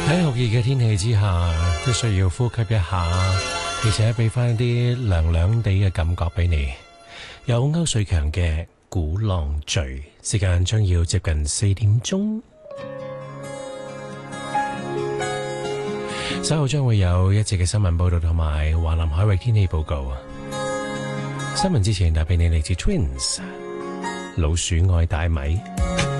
喺酷熱嘅天氣之下，都需要呼吸一下，而且俾翻啲涼涼地嘅感覺俾你。有歐瑞強嘅《鼓浪嶼》，時間將要接近4點鐘，稍後將會有一節嘅新聞報道同埋華南海域天氣報告。新聞之前帶俾你嚟自 Twins 老鼠愛大米。